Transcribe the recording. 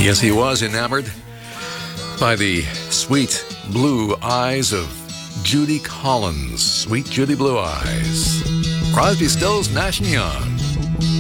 Yes, he was enamored by the sweet blue eyes of Judy Collins. Sweet Judy Blue Eyes. Crosby, Stills, Nash & Young.